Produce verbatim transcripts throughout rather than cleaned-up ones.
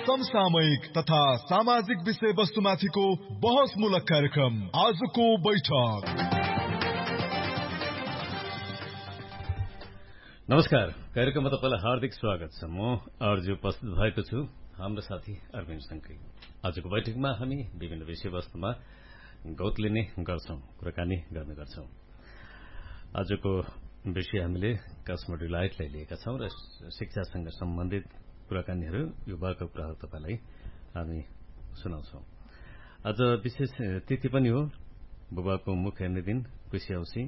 समसामयिक तथा सामाजिक विषय वस्तुमाथिको बहसमूलक कार्यक्रम आजको बैठक। नमस्कार, कार्यक्रममा तपाईलाई हार्दिक स्वागत छ। म अर्जु उपस्थित भएको छु हाम्रो साथी अरविन्द सँगै। आजको बैठकमा हामी विभिन्न विषयवस्तुमा गौत लिने गर्छौं, कुराकानी गर्ने गर्छौं। आजको विषय हामीले कस्मो डिलाइटलाई लिएका छौं र शिक्षासँग सम्बन्धित कुराकानीहरू, युवाका कुराहरू तपाईलाई हामी सुनाउँछौं। आज विशेष तिथि पनि हो, बुबाको मुख हेर्ने दिन, खुसी औँसी,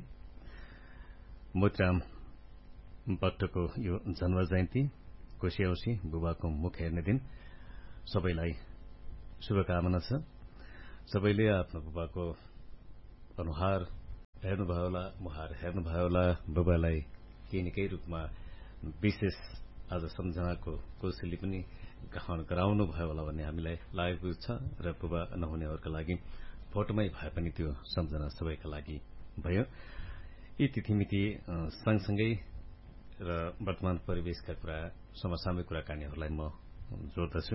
मोतीराम भट्टको यो जन्म जयन्ती, खुसी औँसी, बुबाको मुख हेर्ने दिन। सबैलाई शुभकामना छ। सबैले आफ्नो बुबाको अनुहार हेर्नुभयो होला, मुहार हेर्नुभयो होला। बुबालाई केही न केही रूपमा विशेष आज सम्झनाको कोसेली पनि ग्रहण गराउनु भयो होला भन्ने हामीलाई लागेको छ र बुबा नहुनेहरूका लागि फोटोमै भए पनि त्यो सम्झना सबैका लागि भयो। यी तिथिमिति सँगसँगै र वर्तमान परिवेशका कुरा, समसामयिक कुराकानीहरूलाई म जोड्दछु।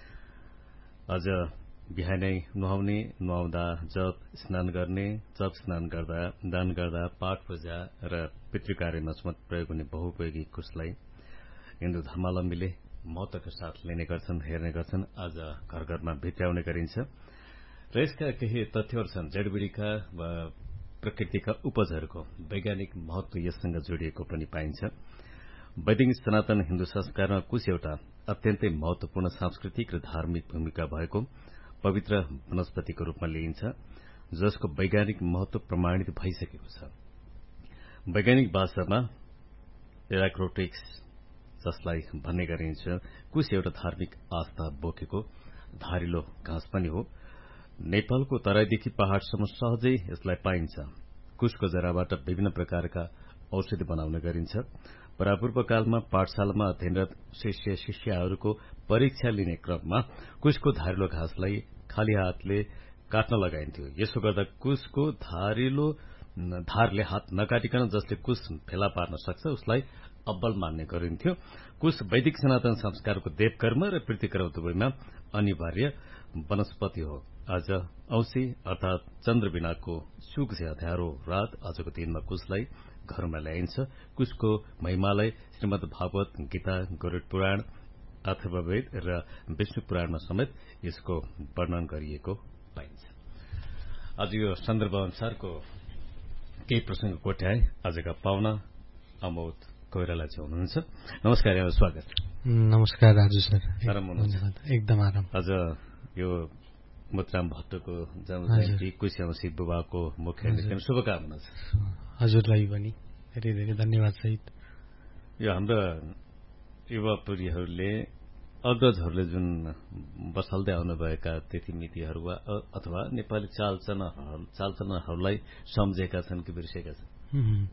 आज बिहानै नुहाउने, नुहाउँदा जप स्नान गर्ने, जप स्नान गर्दा, दान गर्दा, पाठ पूजा र पितृकार्यमा समेत प्रयोग हुने बहुउपयोगी कुशलाई हिन्दू धर्मावलम्बीले महत्वका साथ लिने गर्छन्, हेर्ने गर्छन्। आज घर घरमा भित्र्याउने गरिन्छ र यसका केही तथ्यहरू छन्। जडीबुटीका वा प्रकृतिका उपजहरूको वैज्ञानिक महत्व यससँग जोडिएको पनि पाइन्छ। वैदिक सनातन हिन्दू संस्कारमा कुश एउटा अत्यन्तै महत्वपूर्ण सांस्कृतिक र धार्मिक भूमिका भएको पवित्र वनस्पतिको रूपमा लिइन्छ, जसको वैज्ञानिक महत्व प्रमाणित भइसकेको छ। वैज्ञानिक भाषामा एराक्रोटिक्स जसलाई भन्ने गरिन्छ, कुश एउटा धार्मिक आस्था बोकेको धारिलो घाँस पनि हो। नेपालको तराईदेखि पहाड़सम्म सहजै यसलाई पाइन्छ। कुशको जराबाट विभिन्न प्रकारका औषधि बनाउने गरिन्छ। परापूर्व कालमा पाठशालामा अध्ययनरत शिष्य शिष्याहरूको परीक्षा लिने क्रममा कुशको धारिलो घाँसलाई खाली हातले काट्न लगाइन्थ्यो। यसो गर्दा कुशको धारिलो धारले हात नकाटिकन जसले कुश फेला पार्न सक्छ उसलाई अब्बल मान्ने गरिन्थ्यो। कुश वैदिक सनातन संस्कारको देवकर्म र पितृकर्म दुवैमा अनिवार्य वनस्पति हो। आज औँसी अर्थात चन्द्र बिनाको सुक से अध्यारो रात आजको दिनमा कुशलाई घरमा ल्याइन्छ। कुशको महिमालाई श्रीमद् भागवत, गीता, गरुड पुराण, अथर्ववेद र विष्णु पुराणमा समेत यसको वर्णन गरिएको पाइन्छ। आज यो सन्दर्भ अनुसारको केही प्रसंग कोट्याए। आजका पाहुना अमोद कोइराला चाहिँ हुनुहुन्छ। नमस्कार, यहाँलाई स्वागत। नमस्कार राजु सर। आराम हुनुहुन्छ? एकदम आराम। आज यो मोतीराम भट्टको जन्मजयन्ती, खुसी औँसी, बुबाको मुख हेर्ने दिन, शुभकामना छ। हजुरलाई पनि धेरै धेरै धन्यवाद सहित। यो हाम्रा युवा पिढ़ीहरूले, अग्रजहरूले जुन बसाल्दै आउनुभएका तिथिमितिहरू अथवा नेपाली चालचलन चालचलनहरूलाई सम्झेका छन् कि बिर्सेका छन्?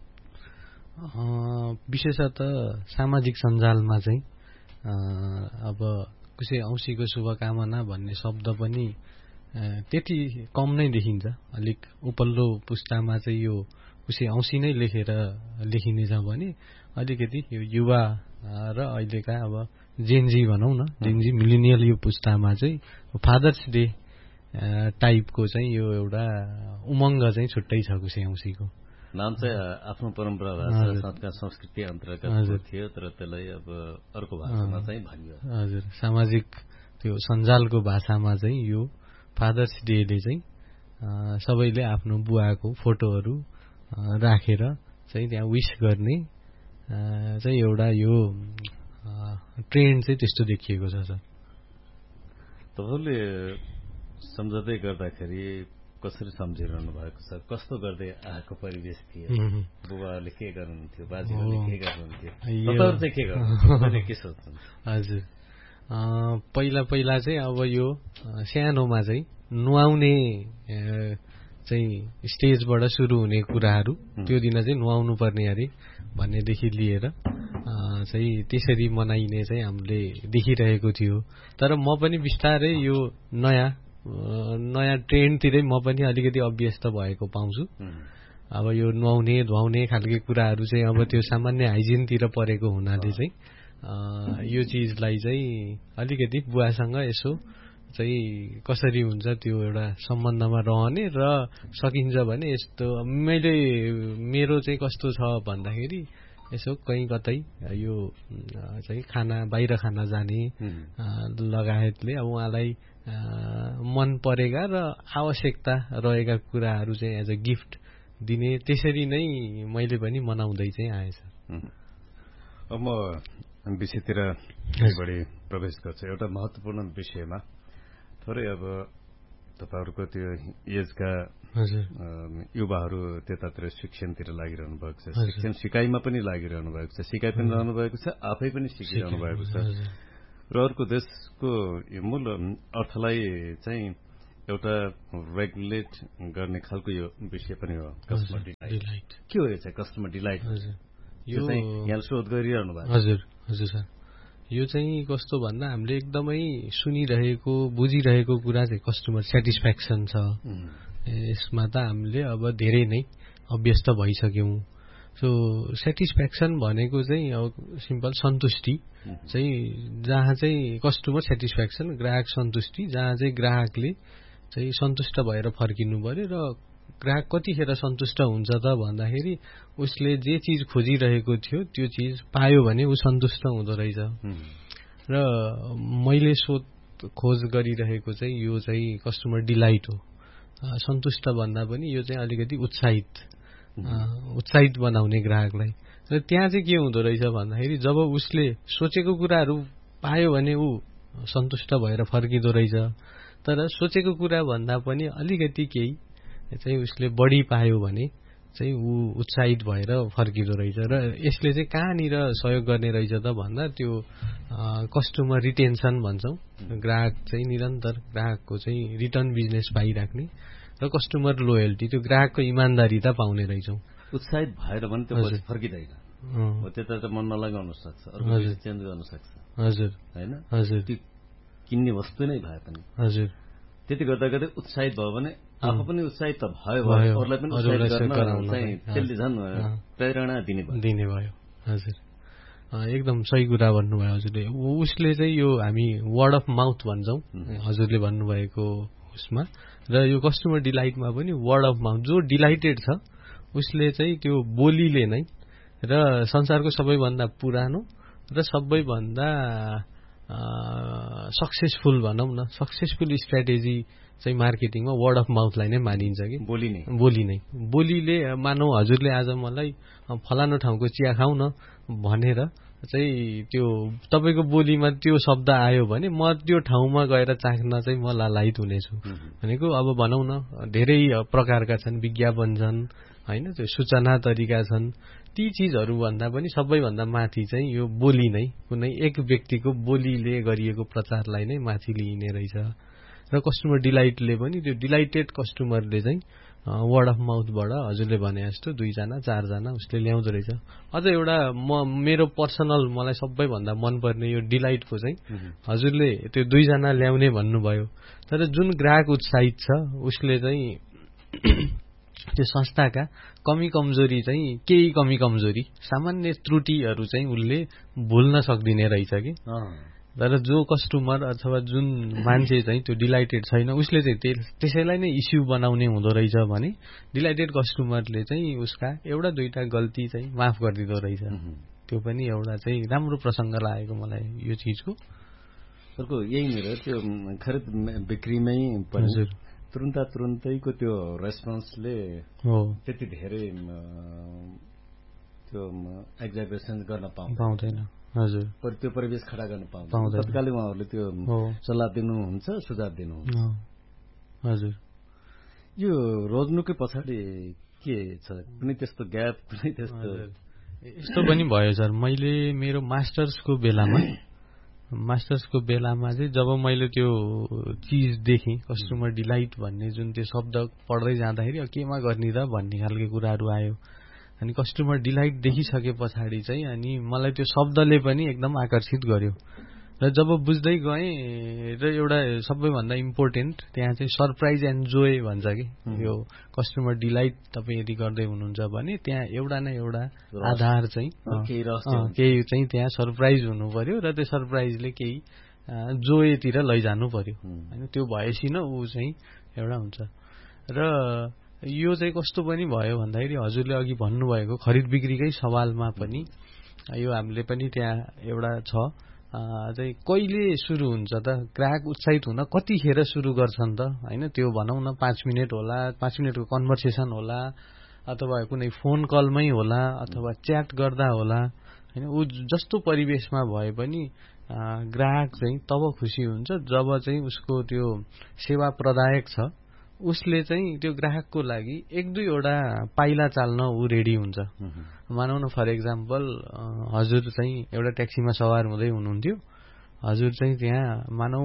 विशेषतः सामाजिक सञ्जालमा चाहिँ अब कुशे औँसीको शुभकामना भन्ने शब्द पनि त्यति कम नै देखिन्छ। अलिक उपल्लो पुस्तामा चाहिँ यो कुशे औँसी नै लेखेर लेखिनेछ भने अलिकति यो युवा र अहिलेका अब जेनजी भनौँ न, जेनजी मिलिनियल यो पुस्तामा चाहिँ फादर्स डे टाइपको चाहिँ यो एउटा उमङ्ग चाहिँ छुट्टै छ कुशे औँसीको। नाम चाहिँ आफ्नो परम्परा भाषा, संस्कार, संस्कृति अन्तर्गत थियो, तर त्यसलाई अब अर्को भाषामा चाहिँ भनियो। हजुर, सामाजिक त्यो सञ्जालको भाषामा चाहिँ यो फादर्स डेले चाहिँ सबैले आफ्नो बुवाको फोटोहरू राखेर चाहिँ त्यहाँ विश गर्ने चाहिँ एउटा यो ट्रेन्ड चाहिँ त्यस्तो देखिएको छ सर। तपाईँले सम्झँदै गर्दाखेरि कसरी सम्झिरहनु भएको छ? कस्तो गर्दै आएको परिवेश थियो? बुबाले के गर्नुहुन्थ्यो, बाजेहरूले के गर्नुहुन्थ्यो, तपाईँहरू चाहिँ के गर्नुहुन्थ्यो, के सोच्नुहुन्छ? हजुर, पहिला पहिला चाहिँ अब यो सानोमा चाहिँ नुहाउने चाहिँ स्टेजबाट सुरु हुने कुराहरू, त्यो दिन चाहिँ नुहाउनु पर्ने अरे भन्नेदेखि लिएर चाहिँ त्यसरी मनाइने चाहिँ हामीले देखिरहेको थियो। तर म पनि बिस्तारै यो नयाँ नयाँ ट्रेन्डतिरै म पनि अलिकति अभ्यस्त भएको पाउँछु। अब यो नुहाउने धुवाउने खालके कुराहरू चाहिँ अब त्यो सामान्य हाइजिनतिर परेको हुनाले चाहिँ यो चिजलाई चाहिँ अलिकति बुवासँग यसो चाहिँ कसरी हुन्छ त्यो एउटा सम्बन्धमा रहने र सकिन्छ भने यस्तो मैले मेरो चाहिँ कस्तो छ भन्दाखेरि यसो कहीँ कतै यो चाहिँ खाना बाहिर खाना जाने लगायतले अब उहाँलाई मन परेका र आवश्यकता रहेका कुराहरू चाहिँ एज अ गिफ्ट दिने त्यसरी नै मैले पनि मनाउँदै चाहिँ आएछ। अब म विषयतिर बढी प्रवेश गर्छु। एउटा महत्त्वपूर्ण विषयमा थोरै अब तपाईहरुको त्यो एजका युवाहरू त्यतातिर शिक्षणतिर लागिरहनु भएको छ, शिक्षण सिकाइमा पनि लागिरहनु भएको छ, सिकाइ पनि रहनु भएको छ, आफै पनि सिकिरहनु भएको छ र अर्को देशको मूल अर्थलाई चाहिँ एउटा रेगुलेट गर्ने खालको यो विषय पनि हो कस्टमर डिलाइट। के हो यो चाहिँ कस्टमर डिलाइट? यो चाहिँ यहाँ शोध गरिरहनु भएको? हजुर हजुर सर, यो चाहिँ कस्तो भन्दा हामीले एकदमै सुनिरहेको बुझिरहेको कुरा चाहिँ कस्टमर सेटिस्फ्याक्सन छ। यसमा त हामीले अब धेरै नै अभ्यस्त भइसक्यौं। सो सेटिस्फ्याक्सन भनेको चाहिँ अब सिम्पल सन्तुष्टि चाहिँ, जहाँ चाहिँ कस्टमर सेटिस्फ्याक्सन ग्राहक सन्तुष्टि, जहाँ चाहिँ ग्राहकले चाहिँ सन्तुष्ट भएर फर्किनु पर्यो र ग्राहक कतिखेर सन्तुष्ट हुन्छ त भन्दाखेरि उसले जे चिज खोजिरहेको थियो त्यो चिज पायो भने ऊ सन्तुष्ट हुँदो रहेछ। र मैले सोध खोज गरिरहेको चाहिँ यो चाहिँ कस्टमर डिलाइट हो। सन्तुष्ट भन्दा पनि यो चाहिँ अलिकति उत्साहित उत्साहित बनाउने ग्राहकलाई। र त्यहाँ चाहिँ के हुँदो रहेछ भन्दाखेरि जब उसले सोचेको कुराहरू पायो भने ऊ सन्तुष्ट भएर फर्किँदो रहेछ, तर सोचेको कुरा भन्दा पनि अलिकति केही चाहिँ उसले बढी पायो भने चाहिँ ऊ उत्साहित भएर फर्किँदो रहेछ। र यसले चाहिँ कहाँनिर सहयोग गर्ने रहेछ त भन्दा त्यो कस्टमर रिटेन्सन भन्छौँ, ग्राहक चाहिँ निरन्तर ग्राहकको चाहिँ रिटर्न बिजनेस पाइराख्ने र कस्टमर लोयल्टी, त्यो ग्राहकको इमान्दारिता पाउने रहेछौँ। उत्साहित भएर भने त्यो फर्किँदैन, हो त्यता त मन नलगाउन सक्छ, अर्को चेन्ज गर्न सक्छ। हजुर हैन, हजुर, त्यो किन्ने वस्तु नै भए पनि हजुर त्यति गर्दा गर्दै उत्साहित भयो भने आफू पनि उत्साहित त भयो भयो, अरूलाई पनि उत्साहित गर्न चाहिँ त्यसले झन् प्रेरणा दिने भयो दिने भयो। हजुर, एकदम सही कुरा भन्नुभयो हजुरले। उसले चाहिँ यो हामी वर्ड अफ माउथ भन्छौँ हजुरले भन्नुभएको उसमा, र यो कस्टमर डिलाइटमा पनि वर्ड अफ माउथ, जो डिलाइटेड छ उसले चाहिँ त्यो बोलीले नै र संसारको सबैभन्दा पुरानो र सबैभन्दा सक्सेसफुल भनौँ न, सक्सेसफुल स्ट्राटेजी चाहिँ मार्केटिङमा वर्ड अफ माउथलाई नै मानिन्छ कि बोली नै बोली नै बोलीले मानौ हजुरले आज मलाई फलानो ठाउँको चिया खाऊ न भनेर चाहिँ त्यो तपाईको बोलीमा त्यो शब्द आयो भने म त्यो ठाउँमा गएर चाख्न चाहिँ म लालायित हुनेछु भनेको। अब भनौँ न धेरै प्रकारका छन्, विज्ञापन छन् हैन, त्यो सूचना तरिका छन्, ती चीजहरू भन्दा पनि सबैभन्दा माथि चाहिँ यो बोली नै, कुनै एक व्यक्तिको बोलीले गरिएको प्रचारलाई नै माथि लिइने रहेछ। र कस्टमर डिलाइटले पनि त्यो डिलाइटेड कस्टमरले चाहिँ वर्ड अफ माउथबाट हजुरले भने जस्तो दुईजना चारजना उसले ल्याउँदो रहेछ। अझ एउटा म मेरो पर्सनल मलाई सबैभन्दा मनपर्ने यो डिलाइटको चाहिँ हजुरले त्यो दुईजना ल्याउने भन्नुभयो, तर जुन ग्राहक उत्साहित छ उसले चाहिँ त्यो संस्थाका कमी कमजोरी चाहिँ केही कमी कमजोरी सामान्य त्रुटिहरू चाहिँ उसले भुल्न सक्दिने रहेछ कि। तर जो कस्टमर अथवा जुन मान्छे चाहिँ त्यो डिलाइटेड छैन उसले चाहिँ त्यसैलाई नै इस्यु बनाउने हुँदो रहेछ भने डिलाइटेड कस्टमरले चाहिँ उसका एउटा दुईटा गल्ती चाहिँ माफ गरिदिँदो रहेछ। त्यो पनि एउटा चाहिँ राम्रो प्रसङ्ग लागेको मलाई यो चिजको। अर्को यही मेरो त्यो खरिद बिक्रीमै पनि तुरुन्ता तुरुन्तैको त्यो रेस्पोन्सले हो त्यति धेरै त्यो एक्जाबरेसन गर्न पाउँदैन। हजुर, त्यो परिवेश खडा गर्न पाउँदैन। तत्कालै उहाँहरूले त्यो सल्लाह दिनुहुन्छ, सुझाव दिनुहुन्छ। हजुर, यो रोज्नुकै पछाडि के छ? कुनै त्यस्तो ग्याप, कुनै त्यस्तो यस्तो पनि भयो सर। मैले मेरो मास्टर्सको बेलामा मास्टर्सको बेलामा चाहिँ जब मैले त्यो चिज देखेँ कस्टमर डिलाइट भन्ने जुन त्यो शब्द पढ्दै जाँदाखेरि केमा गर्ने त भन्ने खालको कुराहरू आयो। अनि कस्टमर डिलाइट देखिसके पछाडि चाहिँ अनि मलाई त्यो शब्दले पनि एकदम आकर्षित गर्यो। र जब बुझ्दै गएँ र एउटा सबैभन्दा इम्पोर्टेन्ट त्यहाँ चाहिँ सरप्राइज एन्ड जोय भन्छ कि यो कस्टमर डिलाइट तपाईँ यदि गर्दै हुनुहुन्छ भने त्यहाँ एउटा न एउटा आधार चाहिँ केही चाहिँ त्यहाँ सरप्राइज हुनु पर्यो र त्यो सरप्राइजले केही जोयतिर लैजानु पर्यो होइन। त्यो भएपछि न ऊ चाहिँ एउटा हुन्छ। र यो चाहिँ कस्तो पनि भयो भन्दाखेरि हजुरले अघि भन्नुभएको खरिद बिक्रीकै सवालमा पनि यो हामीले पनि त्यहाँ एउटा छ चाहिँ कहिले सुरु हुन्छ त ग्राहक उत्साहित हुन कतिखेर सुरु गर्छन् त होइन। त्यो भनौँ न पाँच मिनट होला, पाँच मिनटको कन्भर्सेसन होला, अथवा कुनै फोन कलमै होला, अथवा च्याट गर्दा होला होइन। ऊ जस्तो परिवेशमा भए पनि ग्राहक चाहिँ तब खुसी हुन्छ जब चाहिँ उसको त्यो सेवा प्रदायक छ उसले चाहिँ त्यो ग्राहकको लागि एक दुईवटा पाइला चाल्न ऊ रेडी हुन्छ। मानौ न फर एक्जाम्पल हजुर चाहिँ एउटा ट्याक्सीमा सवार हुँदै हुनुहुन्थ्यो, हजुर चाहिँ त्यहाँ मानौ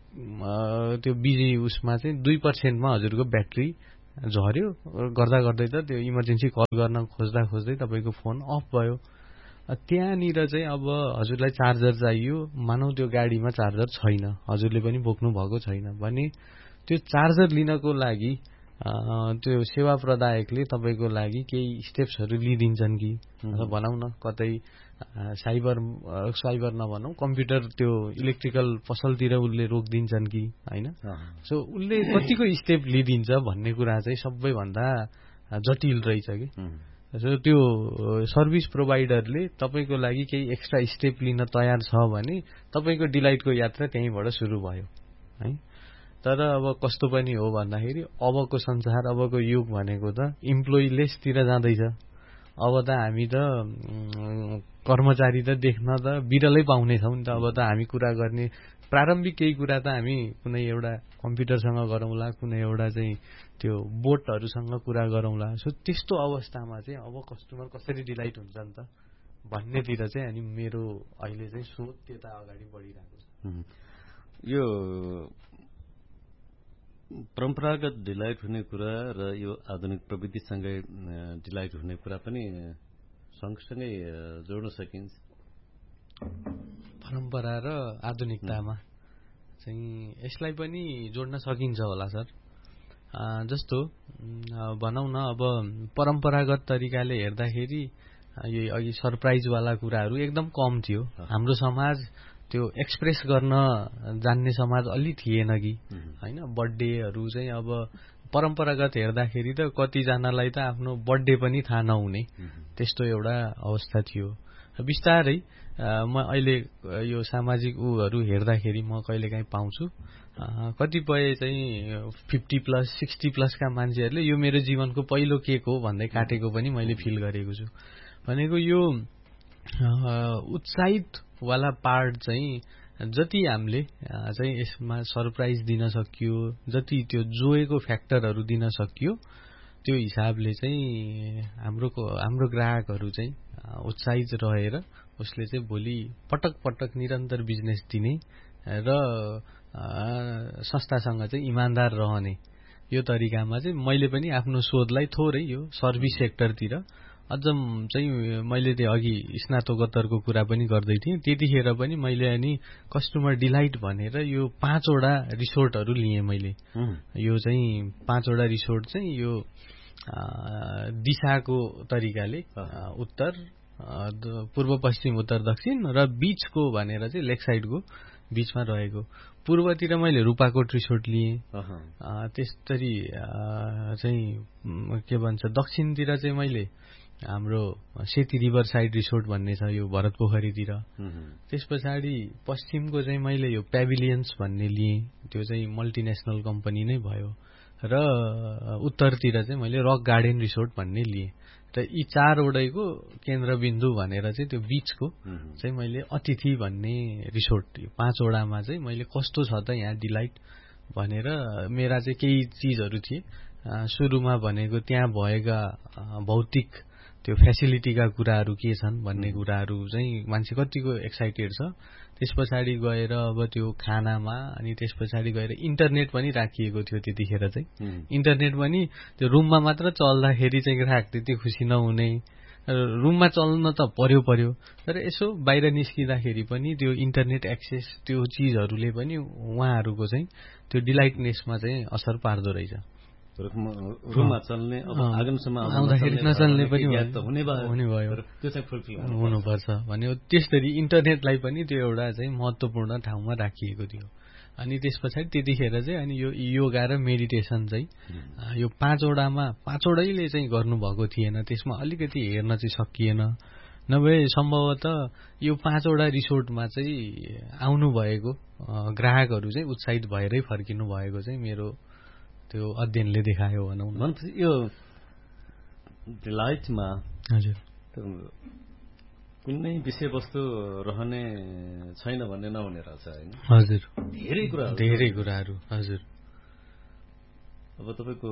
त्यो बिजी उसमा चाहिँ दुई पर्सेन्टमा हजुरको ब्याट्री झर्यो, गर्दा गर्दै त त्यो इमर्जेन्सी कल गर्न खोज्दा खोज्दै तपाईँको फोन अफ भयो। त्यहाँनिर चाहिँ अब हजुरलाई चार्जर चाहियो, मानौ त्यो गाडीमा चार्जर छैन, हजुरले पनि बोक्नु भएको छैन भने त्यो चार्जर लिनको लागि त्यो सेवा प्रदायकले तपाईँको लागि केही स्टेप्सहरू लिइदिन्छन् कि भनौँ न कतै साइबर साइबर नभनौँ कम्प्युटर त्यो इलेक्ट्रिकल पसलतिर उसले रोकिदिन्छन् कि होइन। सो उसले कतिको स्टेप लिइदिन्छ भन्ने कुरा चाहिँ सबैभन्दा जटिल रहेछ कि। सो त्यो सर्भिस प्रोभाइडरले तपाईँको लागि केही एक्स्ट्रा स्टेप लिन तयार छ भने तपाईँको डिलाइटको यात्रा त्यहीँबाट सुरु भयो है। तर अब कस्तो पनि हो भन्दाखेरि अबको संसार अबको युग भनेको त इम्प्लोइ लेसतिर जाँदैछ। अब त हामी त कर्मचारी त देख्न त बिरलै पाउने छौँ नि त। अब त हामी कुरा गर्ने प्रारम्भिक केही कुरा त हामी कुनै एउटा कम्प्युटरसँग गरौँला, कुनै एउटा चाहिँ त्यो बोटहरूसँग कुरा गरौँला। सो त्यस्तो अवस्थामा चाहिँ अब कस्टमर कसरी डिलाइट हुन्छ नि त भन्नेतिर चाहिँ अनि मेरो अहिले चाहिँ सोच त्यता अगाडि बढिरहेको छ। यो परम्परागत डिलाइट हुने कुरा र यो आधुनिक प्रविधिसँगै डिलाइट हुने कुरा पनि सँगसँगै जोड्न सकिन्छ। परम्परा र आधुनिकतामा चाहिँ यसलाई पनि जोड्न सकिन्छ होला सर। जस्तो भनौँ न अब परम्परागत तरिकाले हेर्दाखेरि यो अघि सरप्राइजवाला कुराहरू एकदम कम थियो। हाम्रो समाज त्यो एक्सप्रेस गर्न जान्ने समाज अलि थिएन कि होइन। बर्थडेहरू चाहिँ अब परम्परागत हेर्दाखेरि त कतिजनालाई त आफ्नो बर्थडे पनि थाहा नहुने त्यस्तो एउटा अवस्था थियो। बिस्तारै म अहिले यो सामाजिक उहरू हेर्दाखेरि म कहिलेकाहीँ पाउँछु कतिपय चाहिँ फिफ्टी प्लस सिक्सटी प्लसका मान्छेहरूले यो मेरो जीवनको पहिलो केक हो भन्दै काटेको पनि मैले फिल गरेको छु। भनेको यो उत्साहित वाला पार्ट चाहिँ जति हामीले चाहिँ यसमा सरप्राइज दिन सकियो, जति त्यो जोएको फ्याक्टरहरू दिन सकियो त्यो हिसाबले चाहिँ हाम्रो हाम्रो ग्राहकहरू चाहिँ उत्साहित रहेर उसले चाहिँ भोलि पटक पटक निरन्तर बिजनेस दिने र संस्थासँग चाहिँ इमान्दार रहने यो तरिकामा चाहिँ मैले पनि आफ्नो शोधलाई थोरै यो सर्भिस सेक्टरतिर अझ चाहिँ मैले त्यो अघि स्नातकोत्तरको कुरा पनि गर्दै थिएँ। त्यतिखेर पनि मैले अनि कस्टमर डिलाइट भनेर यो पाँचवटा रिसोर्टहरू लिएँ मैले। यो चाहिँ पाँचवटा रिसोर्ट चाहिँ यो दिशाको तरिकाले उत्तर पूर्व पश्चिम उत्तर दक्षिण र बीचको भनेर चाहिँ लेक साइडको बीचमा रहेको। पूर्वतिर मैले रूपाकोट रिसोर्ट लिएँ। त्यसरी चाहिँ के भन्छ दक्षिणतिर चाहिँ मैले हाम्रो सेती रिभर साइड रिसोर्ट भन्ने छ यो भरत पोखरीतिर। त्यस पछाडि पश्चिमको चाहिँ मैले यो पेभिलियन्स भन्ने लिएँ, त्यो चाहिँ मल्टिनेसनल कम्पनी नै भयो। र उत्तरतिर चाहिँ मैले रक गार्डन रिसोर्ट भन्ने लिएँ। र यी चारवटैको केन्द्रबिन्दु भनेर चाहिँ त्यो बीचको चाहिँ मैले अतिथि भन्ने रिसोर्ट पाँचवटामा चाहिँ मैले कस्तो छ त यहाँ डिलाइट भनेर मेरा चाहिँ केही चिजहरू थिए। सुरुमा भनेको त्यहाँ भएका भौतिक त्यो फेसिलिटीका कुराहरू के छन् भन्ने कुराहरू चाहिँ मान्छे कतिको एक्साइटेड छ। त्यस पछाडि गएर अब त्यो खानामा अनि त्यस पछाडि गएर इन्टरनेट पनि राखिएको थियो त्यतिखेर चाहिँ। इन्टरनेट पनि त्यो रुममा मात्र चल्दाखेरि चाहिँ ग्राहक त्यति खुसी नहुने रुममा चल्न त पर्यो पर्यो तर यसो बाहिर निस्किँदाखेरि पनि त्यो इन्टरनेट एक्सेस त्यो चिजहरूले पनि उहाँहरूको चाहिँ त्यो डिलाइटनेसमा चाहिँ असर पार्दो रहेछ। रुममा चल्ने अब आगमसम्म आउँदाखेरि नचल्ने पनि हुने भयो त्यो चाहिँ फुलफिल हुनुपर्छ भने त्यसरी इन्टरनेटलाई पनि त्यो एउटा चाहिँ महत्त्वपूर्ण ठाउँमा राखिएको थियो। अनि त्यस पछाडि त्यतिखेर चाहिँ अनि यो योगा र मेडिटेसन चाहिँ यो पाँचवटामा पाँचवटैले चाहिँ गर्नुभएको थिएन, त्यसमा अलिकति हेर्न चाहिँ सकिएन। नभए सम्भवतः यो पाँचवटा रिसोर्टमा चाहिँ आउनुभएको ग्राहकहरू चाहिँ उत्साहित भएरै फर्किनु भएको चाहिँ मेरो त्यो अध्ययनले देखायो भनौँ न। यो डिलाइटमा हजुर कुनै विषयवस्तु रहने छैन भन्ने नहुने रहेछ होइन? हजुर धेरै कुराहरू धेरै कुराहरू हजुर। अब तपाईँको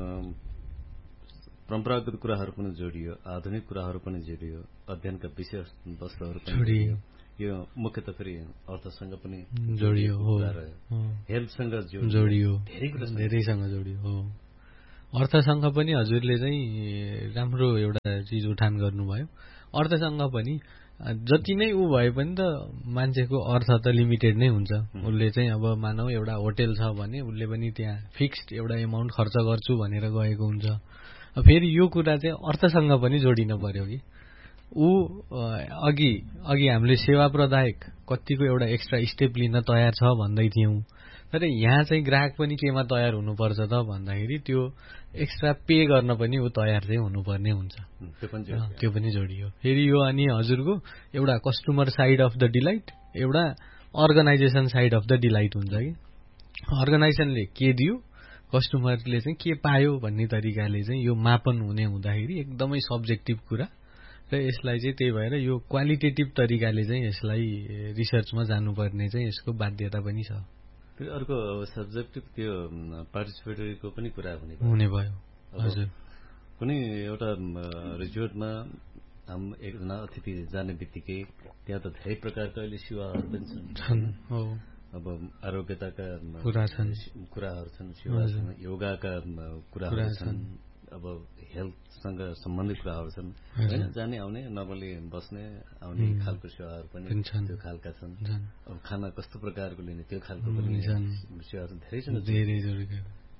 परम्परागत कुराहरू पनि जोडियो, आधुनिक कुराहरू पनि जोडियो, अध्ययनका विषय वस्तुहरू पनि जोडियो, यो मुख्यतः फेरि अर्थसँग पनि जोडियो हो, हेल्थसँग जोडियो, धेरै कुरा धेरैसँग जोडियो हो। अर्थसँग पनि हजुरले चाहिँ राम्रो एउटा चिज उठान गर्नुभयो। अर्थसँग पनि जति नै ऊ भए पनि त मान्छेको अर्थ त लिमिटेड नै हुन्छ। उसले चाहिँ अब मानौ एउटा होटेल छ भने उसले पनि त्यहाँ फिक्स्ड एउटा एमाउन्ट खर्च गर्छु भनेर गएको हुन्छ। फेरि यो कुरा चाहिँ अर्थसँग पनि जोडिन पर्यो कि ऊ अघि अघि हामीले सेवा प्रदायक कतिको एउटा एक्स्ट्रा स्टेप लिन तयार छ भन्दै थियौँ, तर यहाँ चाहिँ ग्राहक पनि केमा तयार हुनुपर्छ त भन्दाखेरि त्यो एक्स्ट्रा पे गर्न पनि ऊ तयार चाहिँ हुनुपर्ने हुन्छ। त्यो पनि जोडियो फेरि यो। अनि हजुरको एउटा customer side of the delight, एउटा organisation side of the delight हुन्छ कि अर्गनाइजेसनले के दियो कस्टमरले चाहिँ के पायो भन्ने तरिकाले चाहिँ यो मापन हुने हुँदाखेरि एकदमै सब्जेक्टिभ कुरा र यसलाई चाहिँ त्यही भएर यो क्वालिटेटिभ तरिकाले चाहिँ यसलाई रिसर्चमा जानुपर्ने चाहिँ यसको बाध्यता पनि छ। फेरि अर्को सब्जेक्टिभ त्यो पार्टिसिपेटरीको पनि कुरा हुने हुने भयो हजुर। कुनै एउटा रिजोर्टमा हाम एकजना अतिथि जाने बित्तिकै त्यहाँ त धेरै प्रकारका अहिले सेवाहरू पनि छन्। हो अब आरोग्यताका कुरा छन्, कुराहरू छन्, सेवा छन्, योगाका कुराहरू छन्, अब हेल्थसँग सम्बन्धित कुराहरू छन् होइन। जाने आउने नर्मली बस्ने आउने खालको सेवाहरू पनि त्यो खालका छन्। अब खाना कस्तो प्रकारको लिने त्यो खालको पनि सेवाहरू धेरै छन्, धेरै जरुरी।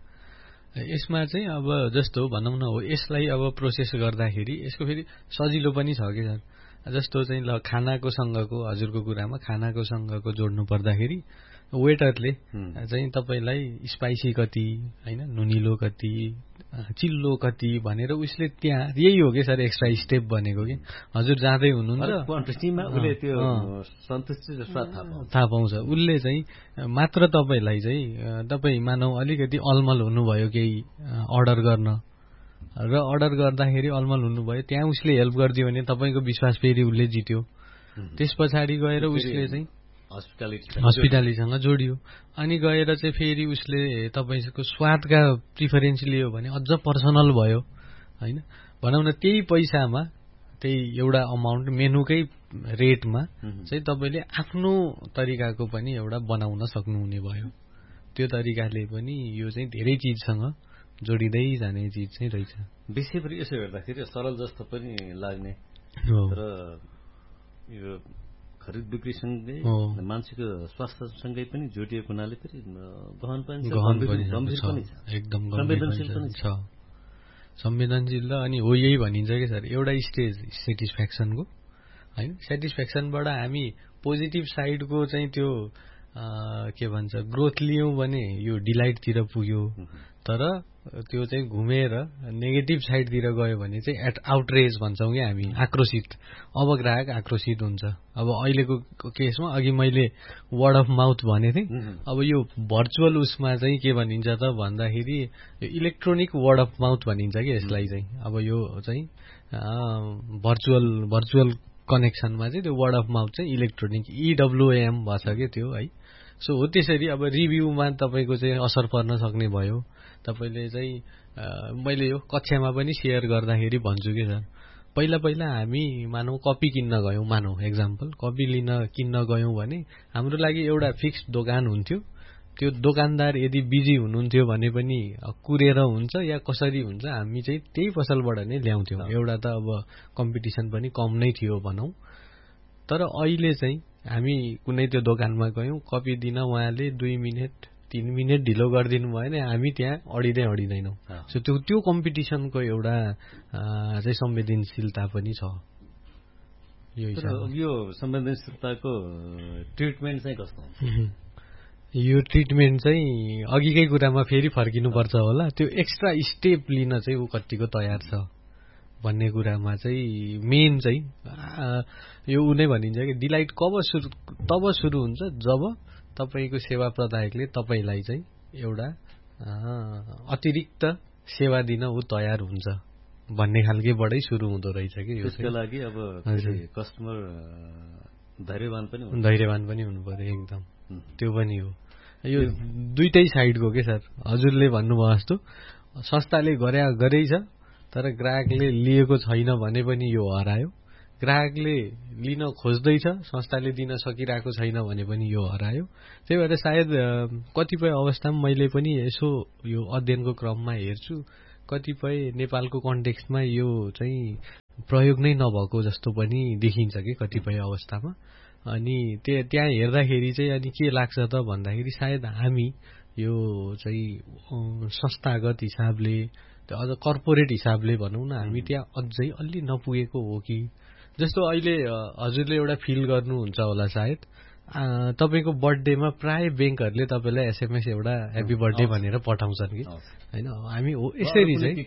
यसमा चाहिँ अब जस्तो भनौँ न हो यसलाई अब प्रोसेस गर्दाखेरि यसको फेरि सजिलो पनि छ कि सर। जस्तो चाहिँ ल खानाको सँगको हजुरको कुरामा खानाको सँगको जोड्नु पर्दाखेरि वेटरले चाहिँ तपाईँलाई स्पाइसी कति होइन, नुनिलो कति, चिल्लो कति भनेर उसले त्यहाँ यही हो कि सर एक्स्ट्रा स्टेप भनेको कि हजुर जाँदै हुनुहुन्छ थाहा पाउँछ उसले चाहिँ मात्र तपाईँलाई चाहिँ तपाईँ मानौ अलिकति अलमल हुनुभयो केही अर्डर गर्न र अर्डर गर्दाखेरि अलमल हुनुभयो त्यहाँ उसले हेल्प गरिदियो भने तपाईँको विश्वास फेरि उसले जित्यो। त्यस पछाडि गएर उसले चाहिँ हस्पिटालिटीसँग जोडियो अनि गएर चाहिँ फेरि उसले तपाईँको स्वादका प्रिफरेन्स लियो भने अझ पर्सनल भयो होइन। भनौँ न त्यही पैसामा त्यही एउटा अमाउन्ट मेनुकै रेटमा चाहिँ तपाईँले आफ्नो तरिकाको पनि एउटा बनाउन सक्नुहुने भयो। त्यो तरिकाले पनि यो चाहिँ धेरै चिजसँग जोडिँदै जाने चिज चाहिँ रहेछ। विषयभरि यसो हेर्दाखेरि सरल जस्तो पनि लाग्ने र यो खरिद बिक्रीसँगै मान्छेको स्वास्थ्यसँगै पनि जोडिएको हुनाले फेरि गहन पनि एकदम संवेदनशील पनि छ, संवेदनशील र अनि हो यही भनिन्छ कि सर एउटा स्टेज सेटिस्फ्याक्सनको होइन। सेटिस्फ्याक्सनबाट हामी पोजिटिभ साइडको चाहिँ त्यो के भन्छ ग्रोथ लियौँ भने यो डिलाइटतिर पुग्यो, तर त्यो चाहिँ घुमेर नेगेटिभ साइडतिर गयो भने चाहिँ एट आउटरेज भन्छौँ कि हामी, आक्रोशित। अब ग्राहक आक्रोशित हुन्छ। अब अहिलेको केसमा अघि मैले वर्ड अफ माउथ भनेको थिएँ, अब यो भर्चुअल उसमा चाहिँ के भनिन्छ त भन्दाखेरि यो इलेक्ट्रोनिक वर्ड अफ माउथ भनिन्छ कि यसलाई चाहिँ। अब यो चाहिँ भर्चुअल भर्चुअल कनेक्सनमा चाहिँ त्यो वर्ड अफ माउथ चाहिँ इलेक्ट्रोनिक इडब्लुएम भन्छ कि त्यो है। सो हो त्यसरी अब रिभ्यूमा तपाईँको चाहिँ असर पर्न सक्ने भयो। तपाईँले चाहिँ मैले यो कक्षामा पनि सेयर गर्दाखेरि भन्छु कि सर पहिला पहिला हामी मानौ कपी किन्न गयौँ, मानौ एक्जाम्पल कपी लिन किन्न गयौँ भने हाम्रो लागि एउटा फिक्स्ड दोकान हुन्थ्यो, त्यो दोकानदार यदि बिजी हुनुहुन्थ्यो भने पनि कुरेर हुन्छ या कसरी हुन्छ हामी चाहिँ त्यही पसलबाट नै ल्याउँथ्यौँ। एउटा त अब कम्पिटिसन पनि कम नै थियो भनौँ। तर अहिले चाहिँ हामी कुनै त्यो दोकानमा गयौँ, कपी दिन उहाँले दुई मिनट तीन मिनट ढिलो गरिदिनु भयो भने हामी त्यहाँ अडिँदै अडिँदैनौँ। सो त्यो त्यो कम्पिटिसनको एउटा चाहिँ संवेदनशीलता पनि छ। यो संवेदनशीलताको ट्रिटमेन्ट चाहिँ कस्तो हुन्छ? यो ट्रिटमेन्ट चाहिँ अघिकै कुरामा फेरि फर्किनुपर्छ होला, त्यो एक्स्ट्रा स्टेप लिन चाहिँ ऊ कतिको तयार छ भन्ने कुरामा चाहिँ मेन चाहिँ यो ऊ नै भनिन्छ कि डिलाइट कब सुरु तब सुरु हुन्छ जब तपाईँको सेवा प्रदायकले तपाईँलाई चाहिँ एउटा अतिरिक्त सेवा दिन ऊ तयार हुन्छ भन्ने खालकेबाटै सुरु हुँदो रहेछ कि यो। त्यसको लागि अब कस्टमर धैर्यवान पनि धैर्यवान पनि हुनु पर्यो एकदम, त्यो पनि हो। यो दुईटै साइडको के सर, हजुरले भन्नुभयो जस्तो संस्थाले गरे गरै छ तर ग्राहकले लिएको छैन भने पनि यो हरायो, ग्राहकले लिन खोज्दैछ संस्थाले दिन सकिरहेको छैन भने पनि यो हरायो। त्यही भएर सायद कतिपय अवस्थामा मैले पनि यसो यो अध्ययनको क्रममा हेर्छु, कतिपय नेपालको कन्टेक्स्टमा यो चाहिँ प्रयोग नै नभएको जस्तो पनि देखिन्छ कि कतिपय अवस्थामा। अनि त्यो त्यहाँ हेर्दाखेरि चाहिँ अनि के लाग्छ त भन्दाखेरि सायद हामी यो चाहिँ संस्थागत हिसाबले अझ कर्पोरेट हिसाबले भनौँ न, हामी त्यहाँ अझै अलि नपुगेको हो कि जस्तो अहिले हजुरले एउटा फिल गर्नुहुन्छ होला सायद, तपाईँको बर्थडेमा प्राय ब्याङ्कहरूले तपाईँलाई एसएमएस एउटा ह्याप्पी बर्थडे भनेर पठाउँछन् कि होइन। हामी हो यसरी चाहिँ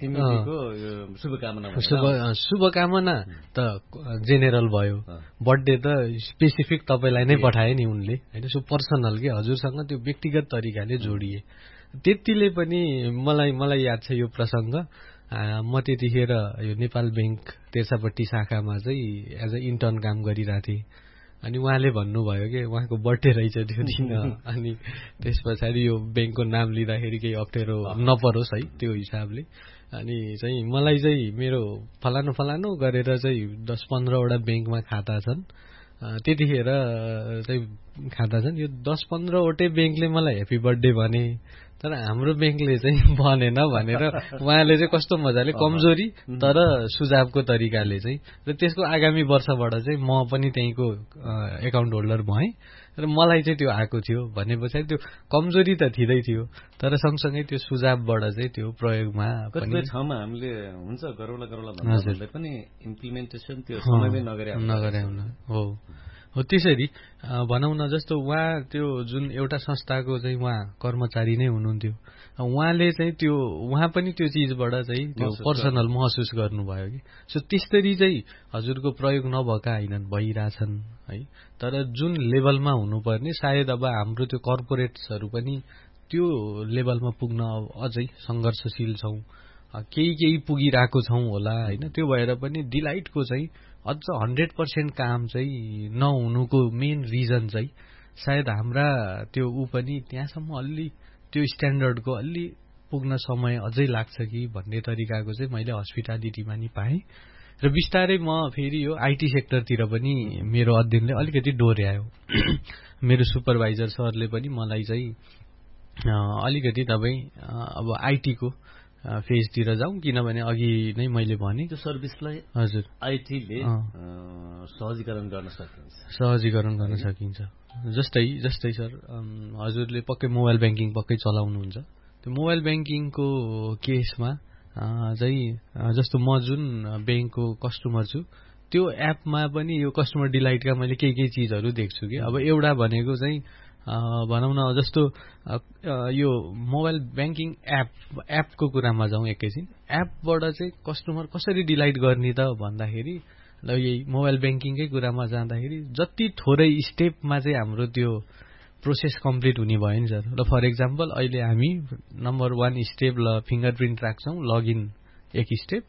शुभकामना त जेनेरल भयो, बर्थडे त स्पेसिफिक तपाईँलाई नै पठाए नि उनले होइन, सो पर्सनल के हजुरसँग त्यो व्यक्तिगत तरिकाले जोडिए। त्यतिले पनि मलाई मलाई याद छ यो प्रसङ्ग, म त्यतिखेर यो नेपाल ब्याङ्क तेर्सापट्टि शाखामा चाहिँ एज अ इन्टर्न काम गरिरहेको थिएँ। अनि उहाँले भन्नुभयो कि उहाँको बर्थडे रहेछ त्यो दिन, अनि त्यस पछाडि यो ब्याङ्कको नाम लिँदाखेरि केही अप्ठ्यारो नपरोस् है त्यो हिसाबले। अनि चाहिँ मलाई चाहिँ मेरो फलानु फलानु गरेर चाहिँ दस पन्ध्रवटा ब्याङ्कमा खाता छन्, त्यतिखेर चाहिँ खाता छन्, यो दस पन्ध्रवटै ब्याङ्कले मलाई ह्याप्पी बर्थडे भने तर हाम्रो ब्याङ्कले चाहिँ भनेन भनेर उहाँले चाहिँ कस्तो मजाले कमजोरी तर सुझावको तरिकाले चाहिँ, र त्यसको आगामी वर्षबाट चाहिँ म पनि त्यहीँको एकाउन्ट होल्डर भएँ र मलाई चाहिँ त्यो आएको थियो भने पछाडि त्यो कमजोरी त थिँदै थियो तर सँगसँगै त्यो सुझावबाट चाहिँ त्यो प्रयोगमा कतिपय ठाउँमा हामीले हुन्छ गरौला गरौला भन्दै पनि इम्प्लिमेन्टेसन त्यो समयमै नगरे नगरे हो हो त्यसरी भनौँ न। जस्तो उहाँ त्यो जुन एउटा संस्थाको चाहिँ उहाँ कर्मचारी नै हुनुहुन्थ्यो, उहाँले चाहिँ त्यो उहाँ पनि त्यो चिजबाट चाहिँ त्यो पर्सनल महसुस गर्नुभयो कि सो त्यसरी चाहिँ हजुरको प्रयोग नभएका होइनन्, भइरहेछन् है। तर जुन लेभलमा हुनुपर्ने सायद अब हाम्रो त्यो कर्पोरेट्सहरू पनि त्यो लेभलमा पुग्न अझै सङ्घर्षशील छौँ, केही केही पुगिरहेको छौँ होला होइन। त्यो भएर पनि डिलाइटको चाहिँ अझ हन्ड्रेड पर्सेन्ट काम चाहिँ नहुनुको मेन रिजन चाहिँ सायद हाम्रा त्यो ऊ पनि त्यहाँसम्म अलि त्यो स्ट्यान्डर्डको अलि पुग्न समय अझै लाग्छ कि भन्ने तरिकाको चाहिँ मैले हस्पिटालिटीमा नि पाएँ। र बिस्तारै म फेरि यो आइटी सेक्टरतिर पनि मेरो अध्ययनले अलिकति डोर्यायो। मेरो सुपरभाइजर सरले पनि मलाई चाहिँ अलिकति तपाईँ अब आइटीको फेजतिर जाउँ, किनभने अघि नै मैले भने त्यो सर्भिसलाई हजुर आइटीले सहजीकरण गर्न सकिन्छ सहजीकरण गर्न सकिन्छ। जस्तै जस्तै सर हजुरले पक्कै मोबाइल ब्याङ्किङ पक्कै चलाउनुहुन्छ, त्यो मोबाइल ब्याङ्किङको केसमा चाहिँ जस्तो म जुन ब्याङ्कको कस्टमर छु त्यो एपमा पनि यो कस्टमर डिलाइटका मैले केही केही चिजहरू देख्छु कि अब एउटा भनेको चाहिँ भनौँ न जस्तो यो मोबाइल ब्याङ्किङ एप एपको कुरामा जाउँ एकैछिन। एपबाट चाहिँ कस्टमर कसरी डिलाइट गर्ने त भन्दाखेरि ल यही मोबाइल ब्याङ्किङकै कुरामा जाँदाखेरि जति थोरै स्टेपमा चाहिँ हाम्रो त्यो प्रोसेस कम्प्लिट हुने भयो नि सर। ल फर इक्जाम्पल अहिले हामी नम्बर वान स्टेप ल फिङ्गर प्रिन्ट राख्छौँ, लगइन एक स्टेप,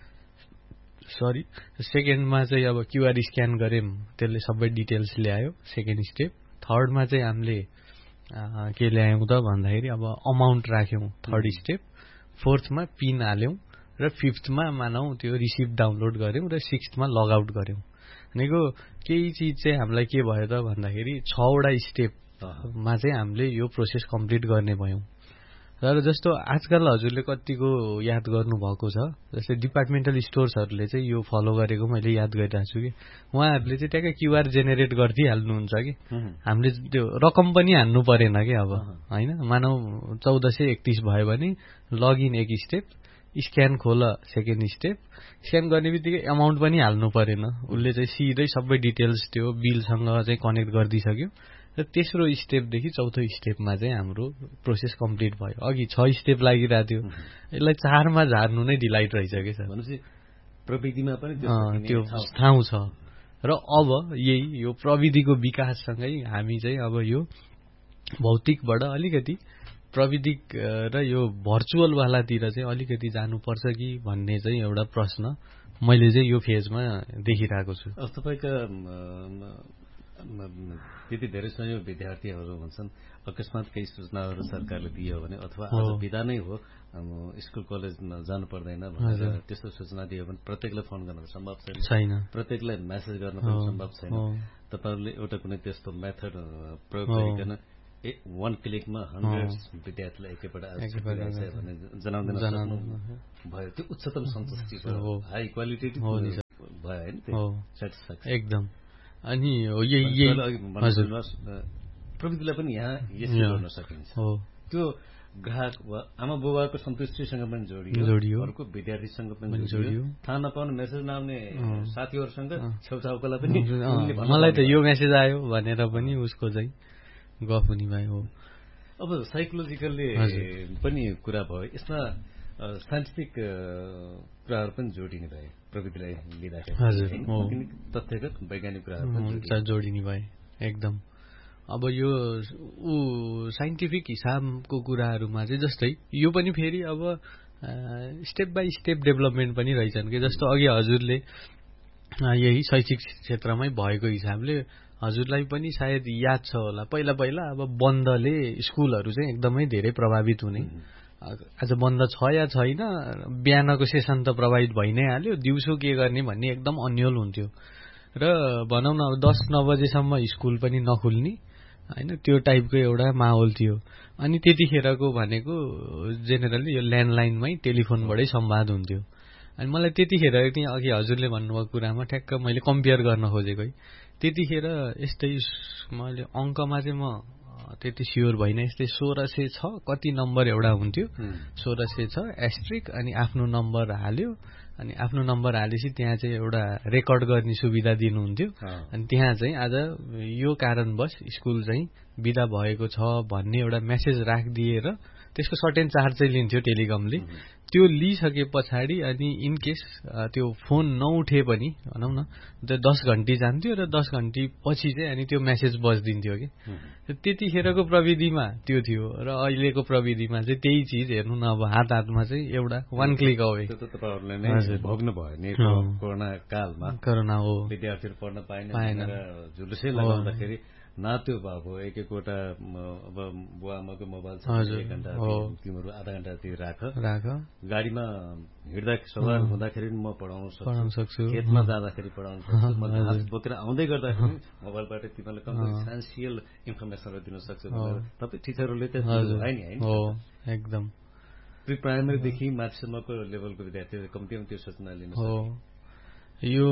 सरी सेकेन्डमा चाहिँ अब क्युआर स्क्यान गऱ्यौँ त्यसले सबै डिटेल्स ल्यायो सेकेन्ड स्टेप, थर्डमा चाहिँ हामीले के ल्यायौँ त भन्दाखेरि अब अमाउन्ट राख्यौँ थर्ड स्टेप, फोर्थमा पिन हाल्यौँ र फिफ्थमा मानौँ त्यो रिसिप्ट डाउनलोड गऱ्यौँ र सिक्स्थमा लगआउट गऱ्यौँ। भनेको केही चिज चाहिँ हामीलाई के भयो त भन्दाखेरि छवटा स्टेप मा चाहिँ हामीले यो प्रोसेस कम्प्लिट गर्ने भयौँ। र जस्तो आजकल हजुरले कतिको याद गर्नुभएको छ, जस्तै डिपार्टमेन्टल स्टोर्सहरूले चाहिँ यो फलो गरेको मैले याद गरिरहेको छु कि उहाँहरूले चाहिँ ट्याक्कै क्युआर जेनेरेट गरिदिइहाल्नुहुन्छ कि हामीले त्यो रकम पनि हान्नु परेन कि अब होइन। मानौ चौध सय एकतिस भयो भने लगइन एक स्टेप, स्क्यान खोल सेकेन्ड स्टेप, स्क्यान गर्ने बित्तिकै एमाउन्ट पनि हाल्नु परेन, उसले चाहिँ सिधै सबै डिटेल्स त्यो बिलसँग चाहिँ कनेक्ट गरिदिइसक्यो। र तेस्रो स्टेपदेखि चौथो स्टेपमा चाहिँ हाम्रो प्रोसेस कम्प्लिट भयो। अघि छ स्टेप लागिरहेको थियो, यसलाई चारमा झार्नु नै डिलाइट रहेछ कि सर। प्रविधिमा पनि त्यो ठाउँ छ। र अब यही यो प्रविधिको विकाससँगै हामी चाहिँ अब यो भौतिकबाट अलिकति प्रविधिक र यो भर्चुअलवालातिर चाहिँ अलिकति जानुपर्छ कि भन्ने चाहिँ एउटा प्रश्न मैले चाहिँ यो फेजमा देखिरहेको छु। तपाईँका त्यति धेरै संयोग विद्यार्थीहरू हुन्छन्, अकस्मात केही सूचनाहरू सरकारले दियो भने अथवा आज बिदा नै हो, स्कुल कलेजमा जानु पर्दैन भनेर त्यस्तो सूचना दियो भने प्रत्येकलाई फोन गर्न सम्भव छैन, प्रत्येकलाई मेसेज गर्न पनि सम्भव छैन। तपाईँहरूले एउटा कुनै त्यस्तो मेथड प्रयोग गरिकन वान क्लिकमा हन्ड्रेड विद्यार्थीलाई एकैपल्ट भने जनाउँदैन सक्नु भयो, त्यो उच्चतम सन्तुष्टि हाई क्वालिटी भयो होइन, सेटिस्फ्याक्सन एकदम। अनि प्रविधिलाई पनि यहाँ यसरी गर्न सकिन्छ। त्यो ग्राहक वा आमा बुबाको सन्तुष्टिसँग पनि जोडियो, अर्को विद्यार्थीसँग पनि जोडियो, थाहा नपाउने मेसेज नआउने साथीहरूसँग छेउछाउकोलाई पनि मलाई त यो मेसेज आयो भनेर पनि उसको चाहिँ गफ हुने भयो। अब साइकोलोजिकलले पनि कुरा भयो, यसमा साइन्टिफिक कुराहरू पनि जोडिने भए प्रविधिलाई लिँदाखेरि, तथ्यगत वैज्ञानिक कुराहरू पनि जोडिने भए एकदम। अब यो ऊ साइन्टिफिक हिसाबको कुराहरूमा चाहिँ जस्तै यो पनि फेरि अब स्टेप बाई स्टेप डेभलपमेन्ट पनि रहेछन् कि जस्तो अघि हजुरले यही शैक्षिक क्षेत्रमै भएको हिसाबले हजुरलाई पनि सायद याद छ होला, पहिला पहिला अब बन्दले स्कुलहरू चाहिँ एकदमै धेरै प्रभावित हुने। आज बन्द छ या छैन, बिहानको सेसन त प्रभावित भइ नै हाल्यो, दिउँसो के गर्ने भन्ने एकदम अन्यल हुन्थ्यो। र भनौँ न अब दस नौ बजेसम्म स्कुल पनि नखुल्ने होइन, त्यो टाइपको एउटा माहौल थियो। अनि त्यतिखेरको भनेको जेनरली यो ल्यान्डलाइनमै टेलिफोनबाटै संवाद हुन्थ्यो। अनि मलाई त्यतिखेर त्यहाँ अघि हजुरले भन्नुभएको कुरामा ठ्याक्क मैले कम्पेयर गर्न खोजेको है, त्यतिखेर यस्तै मैले अङ्कमा चाहिँ म त्यति स्योर भइन, यस्तै सोह्र सय छ कति नम्बर एउटा हुन्थ्यो, सोह्र सय छ एस्ट्रिक अनि आफ्नो नम्बर हाल्यो, अनि आफ्नो नम्बर हालेपछि त्यहाँ चाहिँ एउटा रेकर्ड गर्ने सुविधा दिनुहुन्थ्यो। अनि त्यहाँ चाहिँ आज यो कारणवश स्कुल चाहिँ बिदा भएको छ भन्ने एउटा मेसेज राखिदिएर त्यसको सर्टेन चार्ज चाहिँ लिन्थ्यो टेलिकमले। त्यो लिइसके पछाडि अनि इनकेस त्यो फोन नउठे पनि भनौँ न दस घन्टी जान्थ्यो र दस घन्टी पछि चाहिँ अनि त्यो मेसेज बजिदिन्थ्यो कि। त्यतिखेरको प्रविधिमा त्यो थियो र अहिलेको प्रविधिमा चाहिँ त्यही चिज हेर्नु न, अब हात हातमा चाहिँ एउटा वान क्लिक अवे। तपाईँहरूले नै भोग्नु भयो नि कोरोना कालमा, कोरोना हो, विद्यार्थीहरू पढ्न पाएन, जुलुसै लगाउँदाखेरि न त्यो भएको एक एकवटा अब बुवा आमाको मोबाइल छ, एक घन्टा तिमीहरू आधा घन्टा राख राख गाडीमा हिँड्दा सवार हुँदाखेरि म पढाउन सक्छु, खेतमा जाँदाखेरि पढाउन सक्छु, म हात बोकेर आउँदै गर्दाखेरि मोबाइलबाट तिमीहरूले कम्ती इसेन्सियल इन्फर्मेसनहरू दिन सक्छु भनेर तपाईँ टिचरहरूले त होइन होइन एकदम प्रि प्राइमेरीदेखि माथिसम्मको लेभलको विद्यार्थीहरू कम्ती त्यो सूचना लिन सक्छ। यो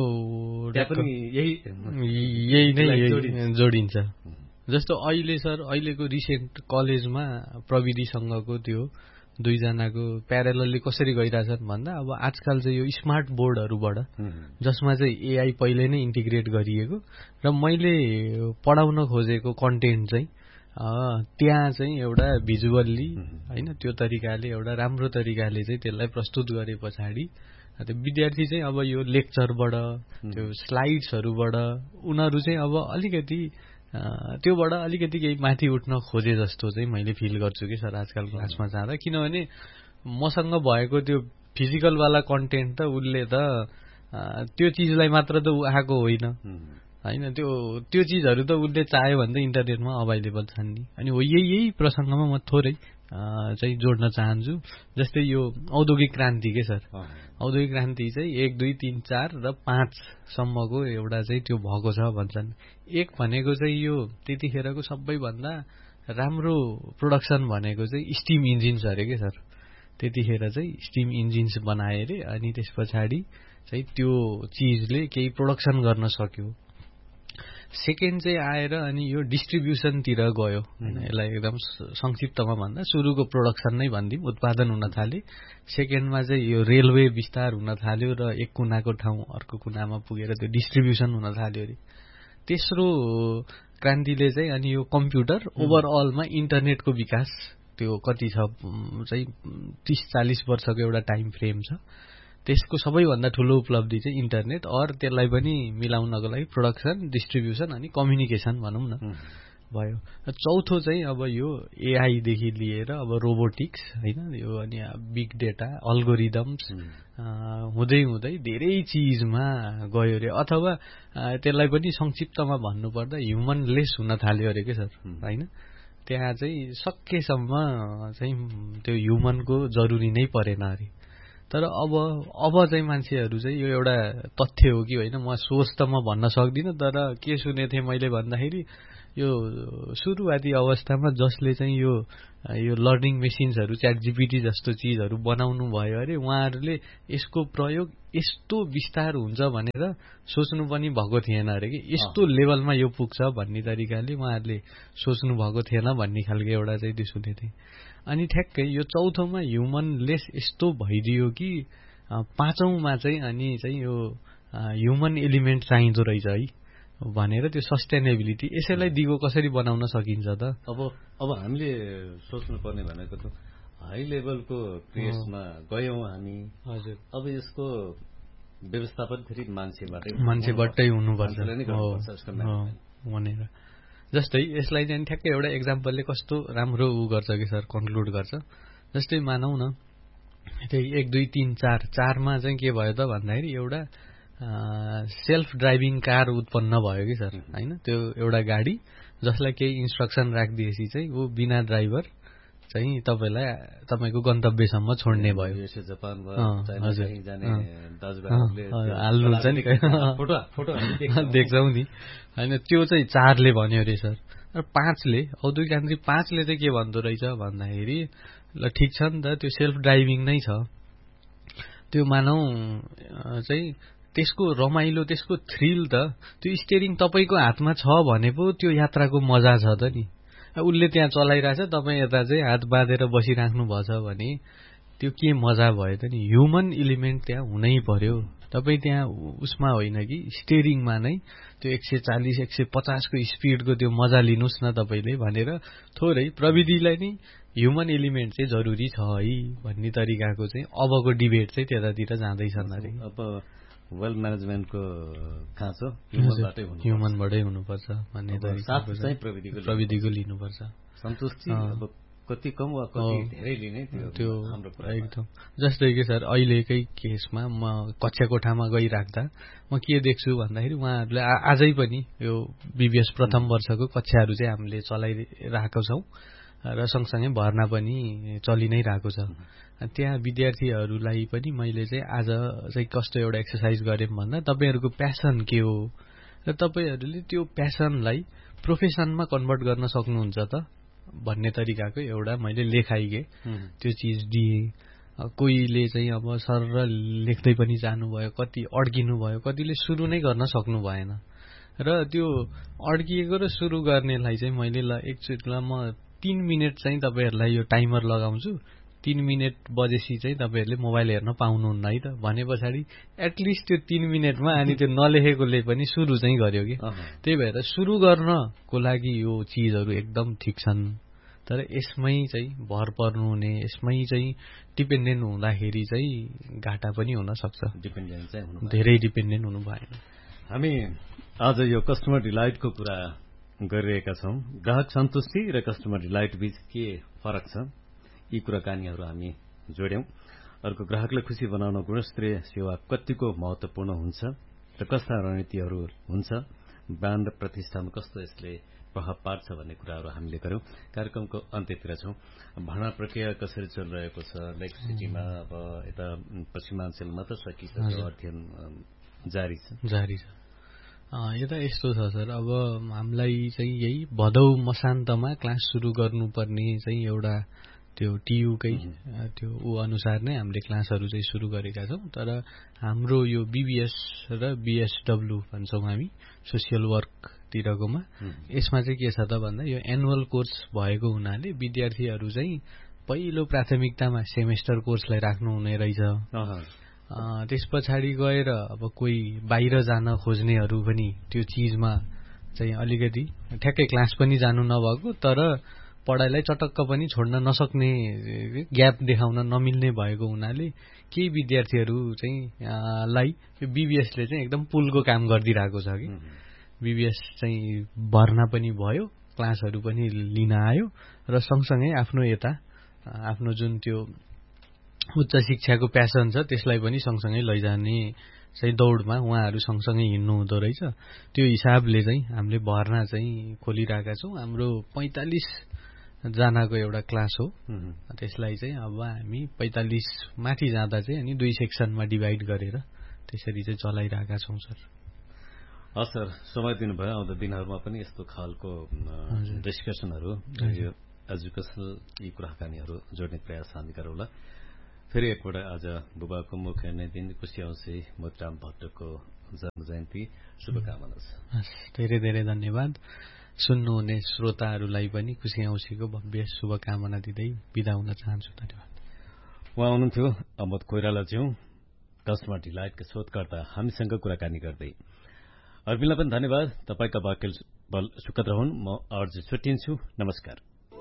यही यही नै जोडिन्छ। जस्तो अहिले सर अहिलेको रिसेन्ट कलेजमा प्रविधिसँगको त्यो दुईजनाको प्यारेलली कसरी गइरहेछन् भन्दा अब आजकल चाहिँ यो स्मार्ट बोर्डहरूबाट जसमा चाहिँ एआई पहिले नै इन्टिग्रेट गरिएको र मैले पढाउन खोजेको कन्टेन्ट चाहिँ त्यहाँ चाहिँ एउटा भिजुअल्ली होइन त्यो तरिकाले एउटा राम्रो तरिकाले चाहिँ त्यसलाई प्रस्तुत गरे पछाडि त्यो विद्यार्थी चाहिँ अब यो लेक्चरबाट त्यो स्लाइड्सहरूबाट उनीहरू चाहिँ अब अलिकति त्योबाट अलिकति केही माथि उठ्न खोजे जस्तो चाहिँ मैले फिल गर्छु कि सर आजकल क्लासमा जाँदा। किनभने मसँग भएको त्यो फिजिकलवाला कन्टेन्ट त उसले त त्यो चिजलाई मात्र त आएको होइन होइन त्यो त्यो चिजहरू त उसले चाह्यो भने त इन्टरनेटमा अभाइलेबल छन् नि। अनि हो यही यही प्रसङ्गमा म थोरै चाहिँ जोड्न चाहन्छु। जस्तै यो औद्योगिक क्रान्ति के सर, औद्योगिक क्रान्ति चाहिँ एक दुई तिन चार र पाँचसम्मको एउटा चाहिँ त्यो भएको छ भन्छन्। एक भनेको चाहिँ यो त्यतिखेरको सबैभन्दा राम्रो प्रोडक्सन भनेको चाहिँ स्टिम इन्जिन्स अरे के सर। त्यतिखेर चाहिँ स्टिम इन्जिन्स बनाए अरे, अनि त्यस पछाडि चाहिँ त्यो चिजले केही प्रोडक्सन गर्न सक्यो। सेकेन्ड चाहिँ आएर अनि यो डिस्ट्रिब्युसनतिर गयो होइन। यसलाई एकदम संक्षिप्तमा भन्दा सुरुको प्रोडक्सन नै भनिदिउँ, उत्पादन हुन थाले। सेकेन्डमा चाहिँ यो रेलवे विस्तार हुन थाल्यो र एक कुनाको ठाउँ अर्को कुनामा पुगेर त्यो डिस्ट्रिब्युसन हुन थाल्यो अरे। तेस्रो क्रान्तिले चाहिँ अनि यो कम्प्युटर ओभरअलमा इन्टरनेटको विकास, त्यो कति छ चाहिँ तीस चालीस वर्षको एउटा टाइम फ्रेम छ। त्यसको सबैभन्दा ठुलो उपलब्धि चाहिँ इन्टरनेट, अर त्यसलाई पनि मिलाउनको लागि प्रोडक्सन, डिस्ट्रिब्युसन अनि कम्युनिकेसन भनौँ न भयो। चौथो चाहिँ अब यो एआईदेखि लिएर अब रोबोटिक्स होइन, यो अनि बिग डेटा, अल्गोरिदम्स हुँदै हुँदै धेरै चिजमा गयो अरे। अथवा त्यसलाई पनि संक्षिप्तमा भन्नुपर्दा ह्युमनलेस हुन थाल्यो अरे के सर होइन। त्यहाँ चाहिँ सकेसम्म चाहिँ त्यो ह्युमनको जरुरी नै परेन अरे। तर अब अब चाहिँ मान्छेहरू चाहिँ यो एउटा तथ्य हो कि होइन, म सोच त म भन्न सक्दिनँ, तर के सुनेको थिएँ मैले भन्दाखेरि यो सुरुवाती अवस्थामा जसले चाहिँ यो यो लर्निङ मेसिन्सहरू च्याट जिपिटी जस्तो चिजहरू बनाउनु भयो अरे, उहाँहरूले यसको प्रयोग यस्तो विस्तार हुन्छ भनेर सोच्नु पनि भएको थिएन अरे कि यस्तो लेभलमा यो पुग्छ भन्ने तरिकाले उहाँहरूले सोच्नु भएको थिएन भन्ने खालको एउटा चाहिँ त्यो सुनेको थिएँ। अनि ठ्याक्कै यो चौथोमा ह्युमनलेस यस्तो भइदियो कि पाँचौँमा चाहिँ अनि चाहिँ यो ह्युमन एलिमेन्ट चाहिँदो रहेछ है भनेर त्यो सस्टेनेबिलिटी, यसैलाई दिगो कसरी बनाउन सकिन्छ त। अब अब हामीले सोच्नुपर्ने भनेको त हाई लेभलको क्रिएसमा गयौँ हामी। हजुर, अब यसको व्यवस्थापन फेरि मान्छेबाटै मान्छेबाटै हुनुपर्छ भनेर। जस्तै यसलाई चाहिँ ठ्याक्कै एउटा एक्जाम्पलले कस्तो राम्रो उ गर्छ कि सर, कन्क्लुड गर्छ। जस्तै मानौ न त्यही एक दुई तिन चार चारमा चाहिँ के भयो त भन्दाखेरि एउटा सेल्फ ड्राइभिङ कार उत्पन्न भयो कि सर होइन। त्यो एउटा गाडी जसलाई केही इन्स्ट्रक्सन राखिदिएपछि चाहिँ ऊ बिना ड्राइभर चाहिँ तपाईँलाई तपाईँको गन्तव्यसम्म छोड्ने भयो। हाल्नुहुन्छ नि देख्छौ नि होइन। त्यो चाहिँ चारले भन्यो अरे सर। र पाँचले, औद्योगिक क्रान्ति पाँचले चाहिँ के भन्दो रहेछ भन्दाखेरि ल ठिक छ नि त, त्यो सेल्फ ड्राइभिङ नै छ, त्यो मानौ चाहिँ त्यसको रमाइलो, त्यसको थ्रिल त त्यो स्टियरिङ तपाईँको हातमा छ भने पो त्यो यात्राको मजा छ त नि। उसले त्यहाँ चलाइरहेछ, तपाईँ यता चाहिँ हात बाँधेर बसिराख्नु भएछ भने त्यो के मजा भयो त नि। ह्युमन इलिमेन्ट त्यहाँ हुनै पर्यो। तपाईँ त्यहाँ उसमा होइन कि स्टियरिङमा नै त्यो एक सय चालिस एक सय पचासको स्पिडको त्यो मजा लिनुहोस् न तपाईँले भनेर थोरै प्रविधिलाई नै ह्युमन एलिमेन्ट चाहिँ जरुरी छ है भन्ने तरिकाको चाहिँ अबको डिबेट चाहिँ त्यतातिर जाँदैछन् अरे। अब वेल म्यानेजमेन्टको खाँचो ह्युमनबाटै हुनुपर्छ भन्ने तरिकाको चाहिँ प्रविधिको प्रविधिको लिनुपर्छ। सन्तुष्टि अब कति कम वा कति धेरै लिने त्यो एकदम। जस्तै कि सर अहिलेकै केसमा म कक्षा कोठामा गइराख्दा म के देख्छु भन्दाखेरि उहाँहरूले आजै पनि यो बीबीएस प्रथम वर्षको कक्षाहरू चाहिँ हामीले चलाइरहेको छौँ र सँगसँगै भर्ना पनि चलि नै रहेको छ। त्यहाँ विद्यार्थीहरूलाई पनि मैले चाहिँ आज चाहिँ कस्तो एउटा एक्सर्साइज गरेँ भन्दा तपाईँहरूको प्यासन के हो र तपाईँहरूले त्यो प्यासनलाई प्रोफेसनमा कन्भर्ट गर्न सक्नुहुन्छ त भन्ने तरिकाको एउटा मैले लेखाइगे त्यो चिज दिएँ। कोहीले चाहिँ अब सर र लेख्दै पनि जानुभयो, कति अड्किनु भयो, कतिले सुरु नै गर्न सक्नु भएन। र त्यो अड्किएको र सुरु गर्नेलाई चाहिँ मैले ल एकचोटि ल म तीन मिनट चाहिँ तपाईँहरूलाई यो टाइमर लगाउँछु, तीन मिनट बजेपछि चाहिँ तपाईँहरूले मोबाइल हेर्न पाउनुहुन्न है त भने पछाडि एटलिस्ट त्यो तीन मिनटमा अनि त्यो नलेखेकोले पनि सुरु चाहिँ गर्यो कि। त्यही भएर सुरु गर्नको लागि यो चिजहरू एकदम ठिक छन्, तर यसमै चाहिँ भर पर्नु हुने, यसमै चाहिँ डिपेन्डेन्ट हुँदाखेरि चाहिँ घाटा पनि हुन सक्छ। डिपेन्डेन्ट चाहिँ हुनु धेरै डिपेन्डेन्ट हुनु भएन। हामी आज यो कस्टमर डिलाइटको कुरा गरिरहेका छौँ। ग्राहक सन्तुष्टि र कस्टमर डिलाइट बीच के फरक छ, यी कुराकानीहरू हामी जोड्यौं। अर्को, ग्राहकलाई खुसी बनाउन गुणस्तरीय सेवा कतिको महत्वपूर्ण हुन्छ र कस्ता रणनीतिहरू हुन्छ बान र प्रतिष्ठामा कस्तो यसले प्रभाव पार्छ भन्ने कुराहरू हामीले गर्यौं। कार्यक्रमको अन्त्यतिर छौं। भर्ना प्रक्रिया कसरी चलिरहेको छ? लेक सिटीमा अब यता पश्चिमाञ्चलमा त सकिसक्यो, अध्ययन जारी छ जारी छ यता यस्तो छ सर, अब हामीलाई चाहिँ यही भदौ मसान्तमा क्लास सुरु गर्नुपर्ने चाहिँ एउटा त्यो टियुकै त्यो ऊ अनुसार नै हामीले क्लासहरू चाहिँ सुरु गरेका छौं। तर हाम्रो यो बीबीएस र बीएसडब्ल्यू भन्छौं हामी, सोसियल वर्कतिरकोमा, यसमा चाहिँ के छ त भन्दा यो एनुअल कोर्स भएको हुनाले विद्यार्थीहरू चाहिँ पहिलो प्राथमिकतामा सेमेस्टर कोर्सलाई राख्नु हुने रहेछ। त्यस पछाडि गएर अब कोही बाहिर जान खोज्नेहरू पनि त्यो चिजमा चाहिँ अलिकति ठ्याक्कै क्लास पनि जानु नभएको तर पढाइलाई चटक्क पनि छोड्न नसक्ने, ग्याप देखाउन नमिल्ने भएको हुनाले केही विद्यार्थीहरू चाहिँ लाई बीबीएसले चाहिँ एकदम पुलको काम गरिदिरहेको छ कि बीबीएस चाहिँ भर्ना पनि भयो, क्लासहरू पनि लिन आयो र सँगसँगै आफ्नो यता आफ्नो जुन त्यो उच्च शिक्षाको प्यासन छ त्यसलाई पनि सँगसँगै लैजाने चाहिँ दौडमा उहाँहरू सँगसँगै हिँड्नु हुँदो रहेछ। त्यो हिसाबले चाहिँ हामीले भर्ना चाहिँ खोलिरहेका छौं। हाम्रो पैंतालीस जनाको एउटा क्लास हो। त्यसलाई चाहिँ अब हामी पैंतालीस माथि जाँदा चाहिँ अनि दुई सेक्सनमा डिभाइड गरेर त्यसरी चाहिँ चलाइरहेका छौं सर। हस् सर, समय दिनुभयो। आउँदो दिनहरूमा पनि यस्तो खालको डिस्कसनहरू, यो एजुकेसनल यी कुराकानीहरू जोड्ने प्रयास हामी गरौँला। फेरि एकपल्ट आज बुबाको मुख्य नै दिन खुसी औँसी मोतीराम भट्टको जन्म जयन्ती, शुभकामना छ। धेरै धेरै धन्यवाद। सुन्नुहुने श्रोताहरूलाई पनि खुसी औँसीको भव्य शुभकामना दिँदै बिदा हुन चाहन्छु। धन्यवाद। उहाँ हुनुहुन्थ्यो अमोद कोइरालाज्यू, कस्टमर डिलाइटका शोधकर्ता, हामीसँग कुराकानी गर्दै। अर्पिनलाई पनि धन्यवाद। तपाईँका वाक्य बल सुखद रहन्। म अर्ज छुट्टिन्छु। नमस्कार।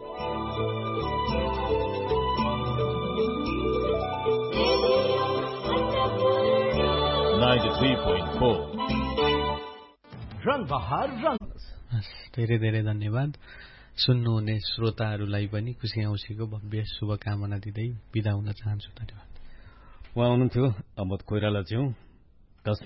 धेरै धेरै धन्यवाद। सुन्नुहुने श्रोताहरूलाई पनि खुसी औँसीको भव्य शुभकामना दिँदै बिदा हुन चाहन्छु। धन्यवाद। उहाँ हुनुहुन्थ्यो अमोद कोइरालाज्यू,